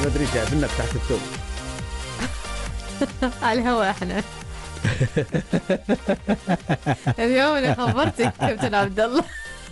مدري جايبينك تحت الثوب. على الهواء احنا. اليوم انا خبرتك كابتن عبد الله.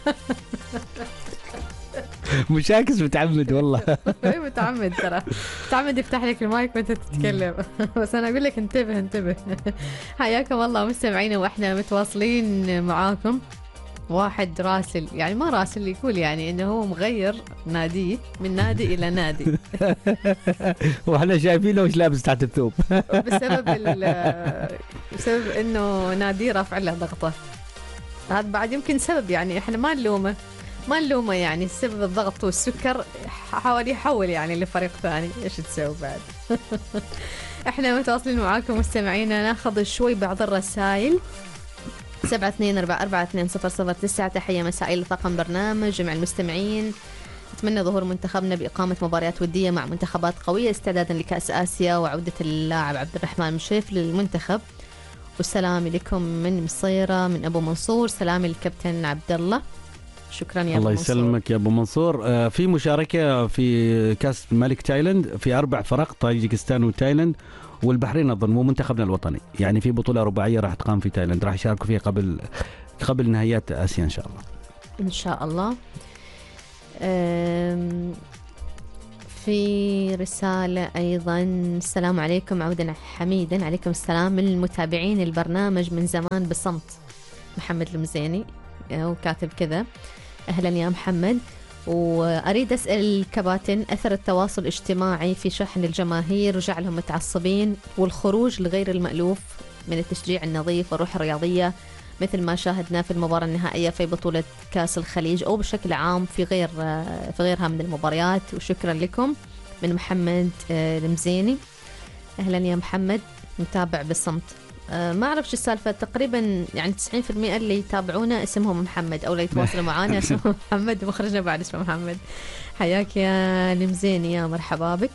مشاكس متعمد والله. متعمد ترى، متعمد يفتح لك المايك وانت تتكلم. بس انا اقول لك انتبه انتبه. حياكم الله مستمعينا، واحنا متواصلين معاكم. واحد راسل، يعني ما راسل، يقول يعني انه هو مغير ناديه من نادي الى نادي. واحنا شايفينه وش لابس تحت الثوب. بسبب انه نادي رافع له ضغطه. هذا بعد يمكن سبب، يعني احنا ما نلومه يعني السبب الضغط والسكر، حاول يحول يعني لفريق ثاني. ايش تسوي بعد؟ احنا متواصلين معاكم مستمعينا، ناخذ شوي بعض الرسائل. 72442009. تحية مسائية لطاقم برنامج جميع المستمعين. أتمنى ظهور منتخبنا بإقامة مباريات ودية مع منتخبات قوية استعدادا لكأس آسيا، وعودة اللاعب عبد الرحمن مشيف للمنتخب. والسلام لكم من مصيرة من أبو منصور. سلامي للكابتن عبد الله. شكرا يا الله أبو منصور. يسلمك يا أبو منصور. في مشاركة في كأس الملك تايلاند في 4 فرق، طاجيكستان وتايلاند والبحرين أظن، مو منتخبنا الوطني. يعني في بطولة رباعية راح تقام في تايلاند، راح يشاركوا فيها قبل نهائيات آسيا إن شاء الله. إن شاء الله. في رسالة أيضا، السلام عليكم عودا حميدا. عليكم السلام من المتابعين البرنامج من زمان بصمت، محمد المزيني، وكاتب كذا. أهلا يا محمد. وأريد أسأل الكباتن، أثر التواصل الاجتماعي في شحن الجماهير وجعلهم متعصبين والخروج لغير المألوف من التشجيع النظيف والروح الرياضية، مثل ما شاهدنا في المباراة النهائية في بطولة كأس الخليج، أو بشكل عام في غيرها من المباريات. وشكرا لكم من محمد المزيني. أهلا يا محمد، متابع بالصمت. ما أعرف شو السالفة، تقريبا يعني 90% اللي يتابعونا اسمهم محمد، أو اللي يتواصلوا معانا اسمهم محمد، ومخرجنا بعد اسمه محمد. حياك يا المزيني، يا مرحبا بك.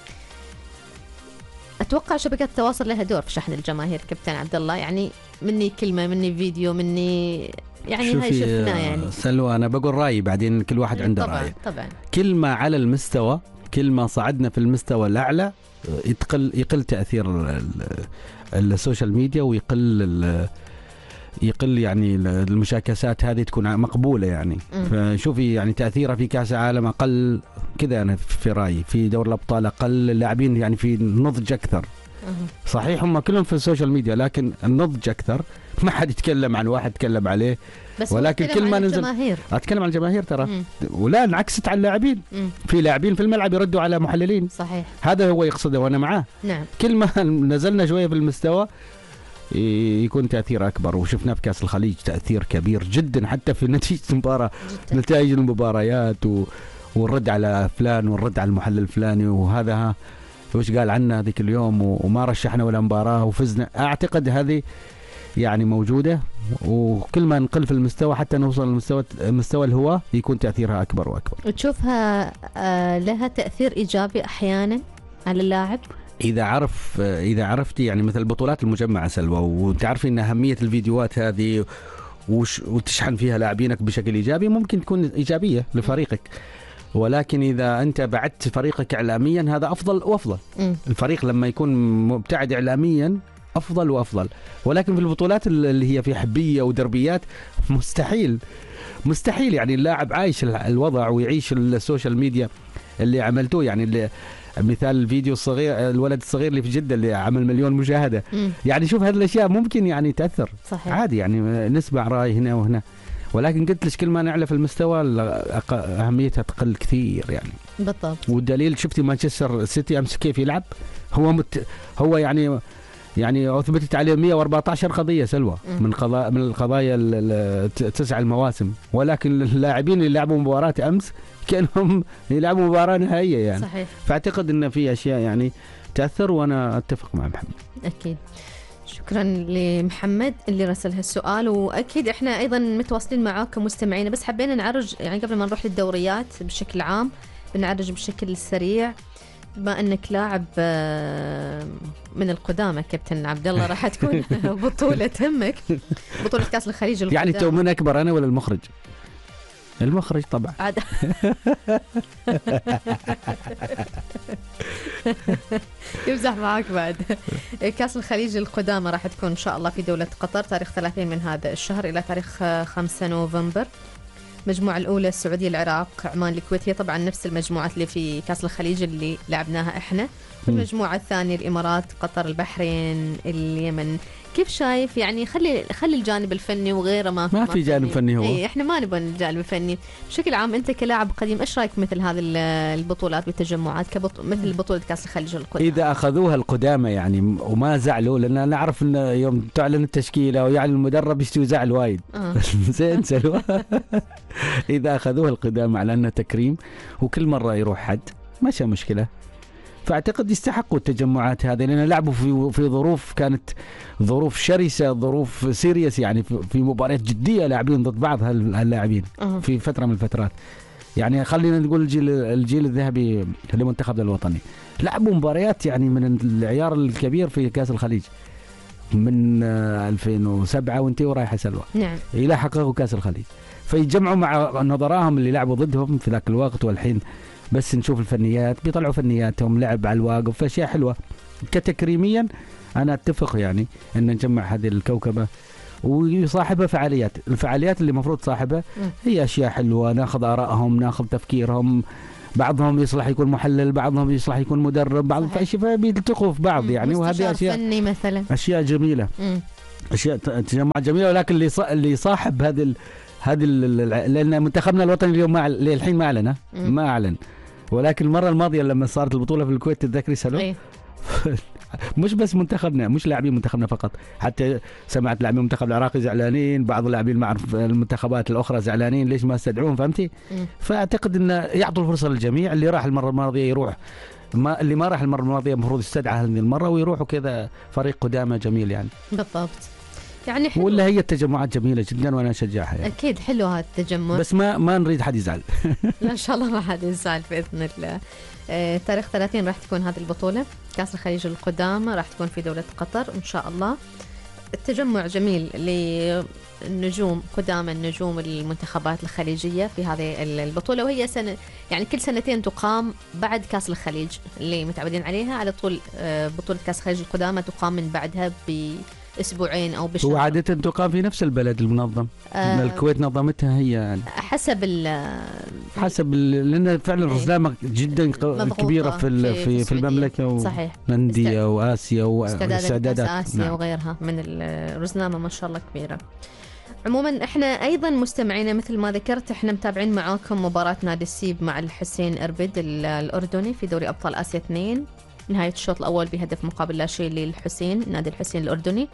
أتوقع شبكات التواصل لها دور في شحن الجماهير كابتن عبد الله، يعني مني كلمة، مني فيديو، مني يعني هاي شفنا يعني. سلوى أنا بقول رأيي، بعدين كل واحد عنده رأي. طبعا كل ما على المستوى، كل ما صعدنا في المستوى الأعلى يقل تأثير السوشيال ميديا، يقل يعني المشاكسات هذه تكون مقبولة يعني. فشوفي يعني تأثيرها في كأس العالم أقل كذا، أنا في رأيي في دور الأبطال أقل، اللاعبين يعني في نضج أكثر. صحيح هم كلهم في السوشيال ميديا، لكن النضج أكثر. ما حد يتكلم عن واحد تكلم عليه، ولكن كل ما ننزل أتكلم عن الجماهير ترى. ولا انعكست على اللاعبين. في لاعبين في الملعب يردوا على محللين. صحيح، هذا هو يقصده وأنا معاه. نعم. كل ما نزلنا شوية في المستوى يكون تأثير أكبر. وشفنا في كأس الخليج تأثير كبير جدا، حتى في نتيجة المباراة، نتائج المباريات والرد على فلان والرد على المحلل الفلاني، وهذا وش قال عنا ذيك اليوم، وما رشحنا ولا مباراة وفزنا. أعتقد هذه يعني موجودة، وكل ما نقل في المستوى حتى نوصل لمستوى الهواة يكون تأثيرها أكبر وأكبر. وتشوفها لها تأثير إيجابي أحيانا على اللاعب إذا عرفتي يعني مثل البطولات المجمعة سلوى، وتعرفي أن أهمية الفيديوهات هذه وتشحن فيها لاعبينك بشكل إيجابي، ممكن تكون إيجابية لفريقك. ولكن إذا أنت بعدت فريقك إعلاميا هذا أفضل وأفضل. الفريق لما يكون مبتعد إعلاميا أفضل وأفضل. ولكن في البطولات اللي هي في حبية ودربيات مستحيل يعني اللاعب عايش الوضع ويعيش السوشيال ميديا اللي عملتوه. يعني اللي مثال الفيديو الصغير، الولد الصغير اللي في جدة اللي عمل 1,000,000 مشاهدة. يعني شوف هذه الأشياء ممكن يعني تأثر. صحيح. عادي يعني نسمع رأي هنا وهنا، ولكن قلت لك كل ما نعلى في المستوى أهميتها تقل كثير يعني. بالضبط. والدليل شفتي مانشستر سيتي أمس كيف يلعب، هو يعني أثبتت عليه 114 قضية سلوى من القضايا 9 المواسم، ولكن اللاعبين اللي لعبوا مباراة أمس كانهم يلعبوا مباراة نهائية يعني. صحيح. فأعتقد إن في أشياء يعني تأثر، وأنا أتفق مع محمد. أكيد. شكرا لمحمد اللي رسل هالسؤال، وأكيد إحنا أيضا متواصلين معاكم مستمعين، بس حبينا نعرج يعني قبل ما نروح للدوريات بشكل عام، بنعرج بشكل سريع. بما أنك لاعب من القدامى كابتن عبد الله، راح تكون بطولة تهمك، بطولة كأس الخليج القدامى. يعني تو من أكبر أنا ولا المخرج؟ المخرج طبعا. عاد يمزح معاك بعد. كأس الخليج القدامى راح تكون إن شاء الله في دولة قطر تاريخ 30 من هذا الشهر إلى تاريخ 5 نوفمبر. المجموعة الأولى السعودية، العراق، عمان، الكويت، هي طبعا نفس المجموعات اللي في كأس الخليج اللي لعبناها إحنا. المجموعة الثانية الإمارات، قطر، البحرين، اليمن. كيف شايف يعني؟ خلي الجانب الفني وغيره ما في جانب فني هو. اي احنا ما نبغى الجانب الفني بشكل عام. انت كلاعب قديم ايش رايك مثل هذه البطولات والتجمعات مثل بطولة كأس الخليج القدامى؟ اذا اخذوها القدامى يعني وما زعلوا، لان نعرف ان يوم تعلن التشكيله ويعلن المدرب يستوي زعل وايد. زين سلوى. اذا اخذوها القدامى على انه تكريم وكل مره يروح حد ماشي مشكله، فاعتقد يستحقوا التجمعات هذه، لان لعبوا في ظروف كانت ظروف شرسه، ظروف سيريس يعني، في مباريات جديه لاعبين ضد بعض هاللاعبين في فتره من الفترات. يعني خلينا نقول الجيل الذهبي لمنتخبنا الوطني لعبوا مباريات يعني من العيار الكبير في كاس الخليج من 2007 وانتي ورايحه سلوى. نعم. الى حققوا كاس الخليج، فيجمعوا مع نظراهم اللي لعبوا ضدهم في ذاك الوقت، والحين بس نشوف الفنيات بيطلعوا فنياتهم، لعب على الواقف، اشياء حلوه. كتكريميا انا اتفق يعني ان نجمع هذه الكوكبه ويصاحبها فعاليات. الفعاليات اللي المفروض صاحبها هي اشياء حلوه، ناخذ ارائهم، ناخذ تفكيرهم، بعضهم يصلح يكون محلل، بعضهم يصلح يكون مدرب، بعض فاشياء بيلتقوا في بعض يعني. وهذه اشياء فني مثلا، اشياء جميله. اشياء تجمع جميله، ولكن اللي صاحب هذه لان منتخبنا الوطني اليوم للحين ما اعلن، ولكن المره الماضيه لما صارت البطوله في الكويت تتذكري سلوى؟ مش بس منتخبنا، مش لاعبين منتخبنا فقط، حتى سمعت لاعبين المنتخب العراقي زعلانين، بعض اللاعبين مع المنتخبات الاخرى زعلانين ليش ما استدعوهم، فهمتي؟ فاعتقد ان يعطوا الفرصه للجميع. اللي راح المره الماضيه يروح، اللي ما راح المره الماضيه المفروض يستدعى هذه المره ويروحوا كذا فريق قدامى جميل يعني. بالضبط يعني حلو. ولا هي التجمعات جميله جدا وانا اشجعها يعني. اكيد حلو هذا التجمع، بس ما نريد حد يزعل. لا ان شاء الله ما حد يزعل باذن الله. تاريخ 30 راح تكون هذه البطوله كاس الخليج القدامى، راح تكون في دوله قطر ان شاء الله. التجمع جميل للنجوم قدامى، النجوم المنتخبات الخليجيه في هذه البطوله، وهي سنه يعني كل سنتين تقام بعد كاس الخليج اللي متعودين عليها على طول. بطوله كاس الخليج القدامى تقام من بعدها بأسبوعين أو بشهر. وعادة تقام في نفس البلد المنظم. الكويت نظمتها هي يعني. حسب لأن فعلا الرزنامة جدا كبيرة في المملكة صحيح. والأندية وآسيا واستعدادات آسيا وغيرها من الرزنامة ما شاء الله كبيرة. عموما احنا ايضا مستمعينا مثل ما ذكرت احنا متابعين معاكم مباراة نادي السيب مع الحسين اربد الأردني في دوري أبطال آسيا 2. نهاية الشوط الأول بهدف مقابل لا شيء للحسين، نادي الحسين الأردني.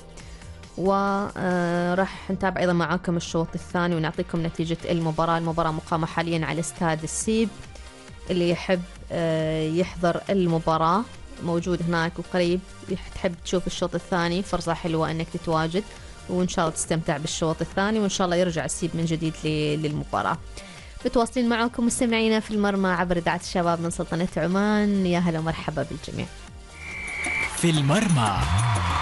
وراح نتابع أيضا معاكم الشوط الثاني ونعطيكم نتيجة المباراة مقامة حاليا على استاد السيب. اللي يحب يحضر المباراة موجود هناك وقريب، تحب تشوف الشوط الثاني، فرصة حلوة أنك تتواجد وإن شاء الله تستمتع بالشوط الثاني، وإن شاء الله يرجع السيب من جديد للمباراة. متواصلين معكم مستمعينا في المرمى عبر إذاعة الشباب من سلطنة عمان. يا هلا ومرحبا بالجميع. في المرمى.